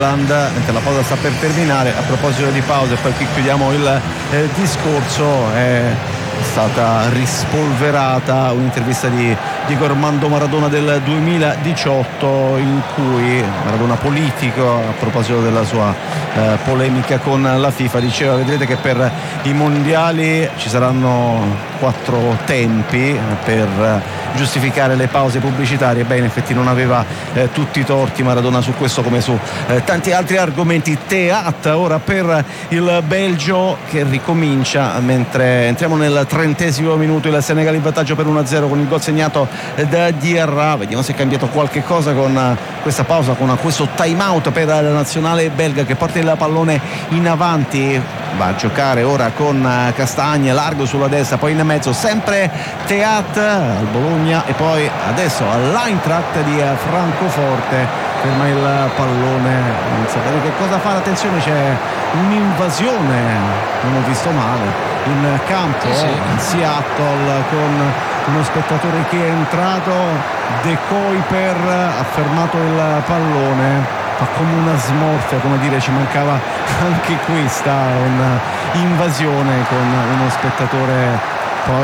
mentre la pausa sta per terminare. A proposito di pause, poi qui chiudiamo il discorso, è stata rispolverata un'intervista di Diego Armando Maradona del 2018 in cui Maradona, politico, a proposito della sua polemica con la FIFA, diceva: vedrete che per i mondiali ci saranno 4 tempi per giustificare le pause pubblicitarie. Beh, in effetti non aveva tutti i torti Maradona su questo come su tanti altri argomenti. Teat ora per il Belgio che ricomincia, mentre entriamo nel 30° minuto. Il Senegal in vantaggio per 1-0 con il gol segnato da Diarra. Vediamo se è cambiato qualche cosa con questa pausa, con questo time out per la nazionale belga che porta il pallone in avanti. Va a giocare ora con Castagna, largo sulla destra, poi in mezzo sempre Teat al Bologna e poi adesso all'Eintracht di Francoforte. Ferma il pallone, non sapete che cosa fare. Attenzione, c'è un'invasione, non ho visto male, in campo in Seattle, con uno spettatore che è entrato. De Kuiper ha fermato il pallone, fa come una smorfia, come dire, ci mancava anche questa un'invasione con uno spettatore poi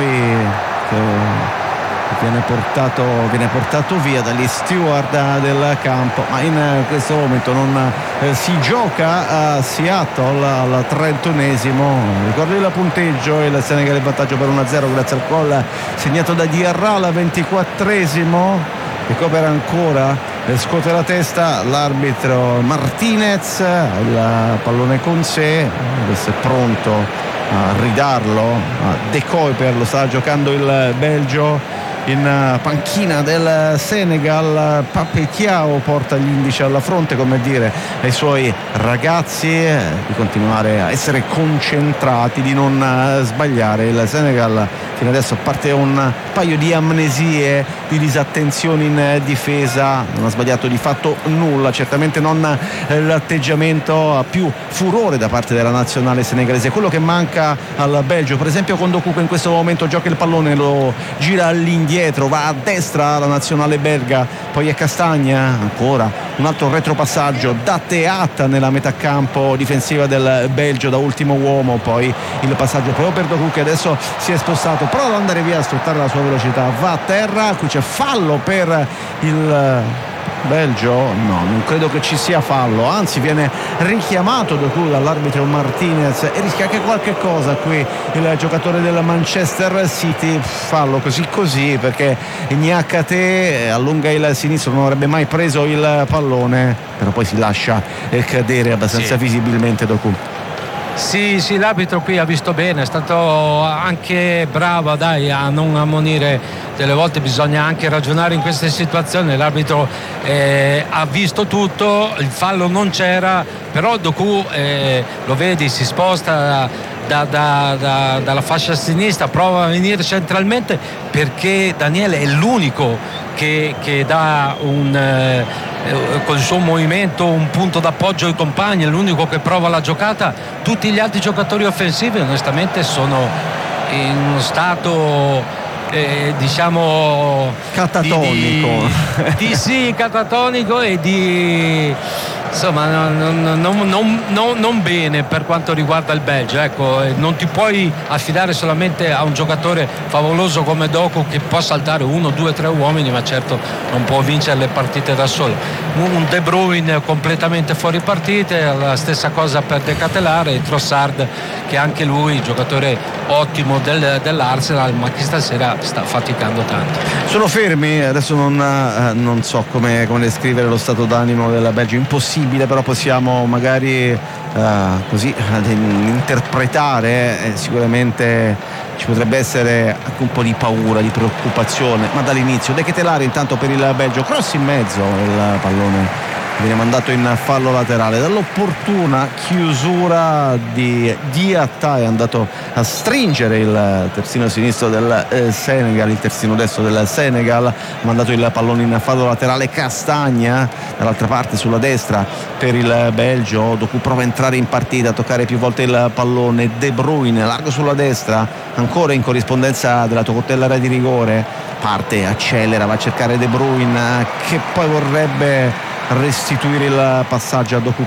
che viene portato via dagli steward del campo. Ma in questo momento non si gioca a Seattle al 31esimo. Ricordo il punteggio: il Senegal in vantaggio per 1-0 grazie al gol segnato da Diarra al 24esimo. Recupera ancora, scuote la testa l'arbitro Martinez, il pallone con sé, adesso è pronto a ridarlo a De Kuiper. Lo sta giocando il Belgio. In panchina del Senegal Pape Thiaw porta gli indici alla fronte, come dire ai suoi ragazzi di continuare a essere concentrati, di non sbagliare. Il Senegal fino adesso, a parte un paio di amnesie, di disattenzioni in difesa, non ha sbagliato di fatto nulla. Certamente non l'atteggiamento a più furore da parte della nazionale senegalese, quello che manca al Belgio. Per esempio con Doku, che in questo momento gioca il pallone, lo gira all'indietro, va a destra la nazionale belga, poi è Castagna, ancora un altro retropassaggio da Teat nella metà campo difensiva del Belgio, da ultimo uomo, poi il passaggio proprio per Doku, che adesso si è spostato, prova ad andare via, a sfruttare la sua velocità, va a terra. Qui c'è fallo per il Belgio? No, non credo che ci sia fallo, anzi viene richiamato dall'arbitro Martinez e rischia anche qualche cosa qui il giocatore del Manchester City. Fallo così perché Niakate allunga il sinistro, non avrebbe mai preso il pallone, però poi si lascia cadere abbastanza visibilmente Doku. Sì, l'arbitro qui ha visto bene, è stato anche bravo a non ammonire. Delle volte bisogna anche ragionare in queste situazioni. L'arbitro ha visto tutto, il fallo non c'era, però Doku lo vedi, si sposta dalla fascia sinistra, prova a venire centralmente perché Daniele è l'unico che dà con il suo movimento un punto d'appoggio ai compagni, è l'unico che prova la giocata. Tutti gli altri giocatori offensivi onestamente sono in uno stato diciamo catatonico catatonico e di insomma non bene per quanto riguarda il Belgio. Ecco, non ti puoi affidare solamente a un giocatore favoloso come Doku che può saltare 1, 2, 3 uomini, ma certo non può vincere le partite da solo. Un De Bruyne completamente fuori partite, la stessa cosa per De Ketelaere, e Trossard che anche lui giocatore ottimo dell'Arsenal, ma che stasera sta faticando tanto. Sono fermi, adesso non so come descrivere lo stato d'animo della Belgio, impossibile, però possiamo magari così interpretare. Sicuramente ci potrebbe essere anche un po' di paura, di preoccupazione, ma dall'inizio De Ketelaere intanto per il Belgio, cross in mezzo, il pallone viene mandato in fallo laterale. Dall'opportuna chiusura di Diatta è andato a stringere il terzino sinistro del Senegal, il terzino destro del Senegal, ha mandato il pallone in fallo laterale. Castagna dall'altra parte sulla destra per il Belgio. Doku prova a entrare in partita, a toccare più volte il pallone. De Bruyne largo sulla destra, ancora in corrispondenza della toccottellera di rigore, parte, accelera, va a cercare De Bruyne che poi vorrebbe restituire il passaggio a Doku